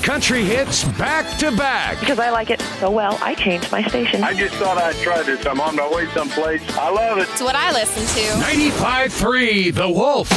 country hits back to back. Because I like it so well, I changed my station. I just thought I'd try this. I'm on my way someplace. I love it. It's what I listen to. 95.3 The Wolf.